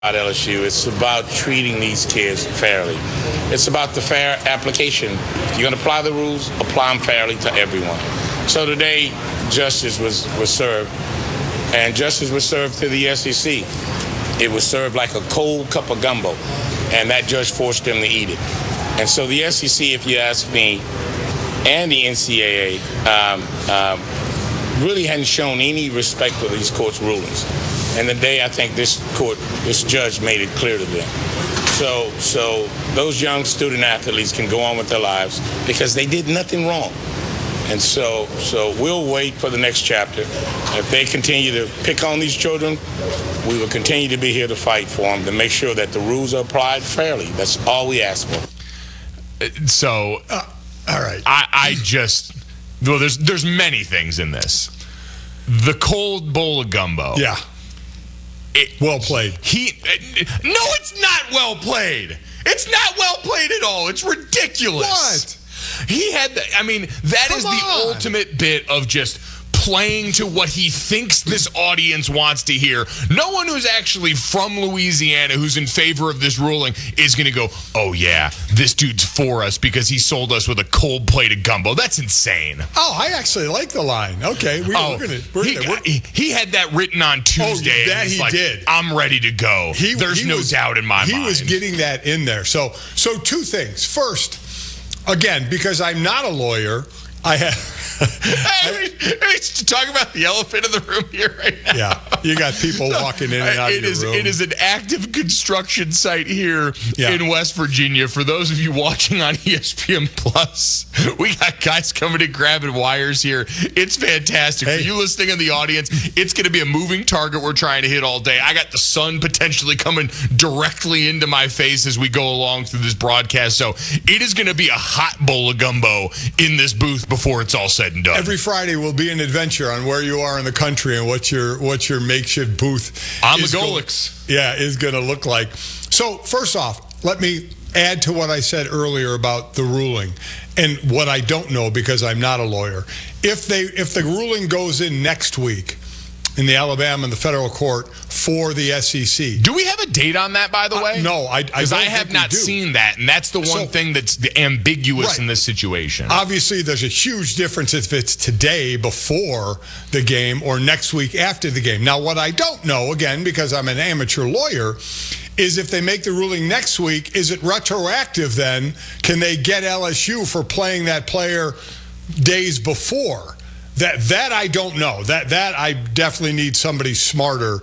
at LSU. It's about treating these kids fairly. It's about the fair application. If you're going to apply the rules, apply them fairly to everyone. So today, justice was served, and justice was served to the SEC. It was served like a cold cup of gumbo, and that judge forced them to eat it. And so the SEC, if you ask me, and the NCAA really hadn't shown any respect for these court's rulings. And today, I think this judge made it clear to them. So those young student athletes can go on with their lives because they did nothing wrong. And so we'll wait for the next chapter. If they continue to pick on these children, we will continue to be here to fight for them, to make sure that the rules are applied fairly. That's all we ask for. So, all right. Well, there's many things in this. The cold bowl of gumbo. Yeah. Well played. No, it's not well played. It's not well played at all. It's ridiculous. What? He had that is the ultimate bit of just playing to what he thinks this audience wants to hear. No one who's actually from Louisiana who's in favor of this ruling is going to go, oh yeah, this dude's for us because he sold us with a cold plate of gumbo. That's insane. Oh, I actually like the line. Okay, he had that written on Tuesday. Oh, that he did. I'm ready to go. There's no doubt in my mind. He was getting that in there. So two things. First, again, because I'm not a lawyer, I have... Talk about the elephant in the room here right now. Yeah, you got people walking in and out of your room. It is an active construction site here in West Virginia. For those of you watching on ESPN Plus, we got guys coming in grabbing wires here. It's fantastic. For you listening in the audience, it's going to be a moving target we're trying to hit all day. I got the sun potentially coming directly into my face as we go along through this broadcast. So it is going to be a hot bowl of gumbo in this booth before it's all said and done. Every Friday will be an adventure on where you are in the country and what your makeshift booth on the Golix is going to look like. So first off, let me add to what I said earlier about the ruling and what I don't know because I'm not a lawyer. If the ruling goes in next week in the Alabama and the federal court for the SEC. Do we have a date on that, by the way? No, I have not seen that, and that's the one thing that's ambiguous in this situation. Obviously, there's a huge difference if it's today before the game or next week after the game. Now, what I don't know, again, because I'm an amateur lawyer, is if they make the ruling next week, is it retroactive then? Can they get LSU for playing that player days before? That I don't know. That I definitely need somebody smarter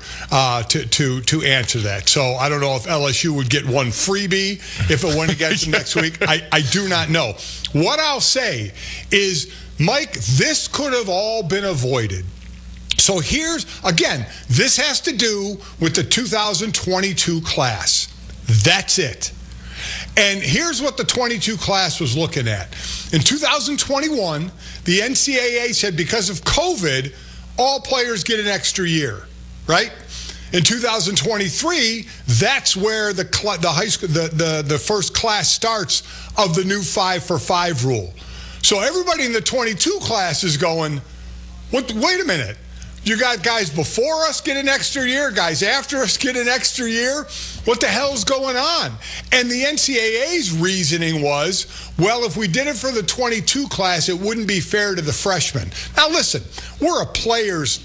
to answer that. So I don't know if LSU would get one freebie if it went against them next week. I do not know. What I'll say is, Mike, this could have all been avoided. So here's, again, this has to do with the 2022 class. That's it. And here's what the 22 class was looking at. In 2021, the NCAA said because of COVID, all players get an extra year, right? In 2023, that's where the high school, the first class starts of the new 5-for-5 rule. So everybody in the 22 class is going, wait a minute. You got guys before us get an extra year, guys after us get an extra year. What the hell's going on? And the NCAA's reasoning was, well, if we did it for the 22 class, it wouldn't be fair to the freshmen. Now, listen, we're a players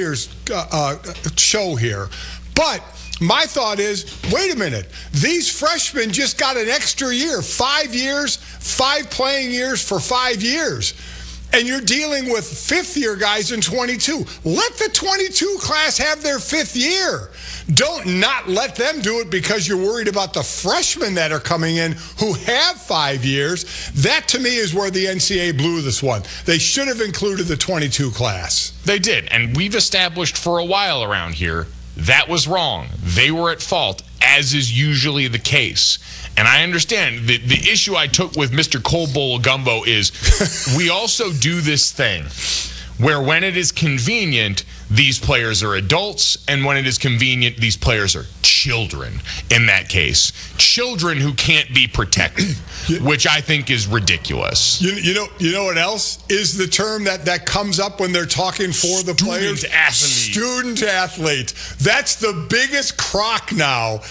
show here, but my thought is, wait a minute, these freshmen just got an extra year, 5 years, 5 playing years for 5 years. And you're dealing with fifth-year guys in 22. Let the 22 class have their 5th year. Don't not let them do it because you're worried about the freshmen that are coming in who have 5 years. That, to me, is where the NCAA blew this one. They should have included the 22 class. They did, and we've established for a while around here that was wrong. They were at fault, as is usually the case. And I understand the issue I took with Mr. Cold Bowl of Gumbo is we also do this thing where when it is convenient, these players are adults, and when it is convenient, these players are children in that case. Children who can't be protected, which I think is ridiculous. You know what else is the term that comes up when they're talking for the players? Student athlete. Student athlete. That's the biggest crock now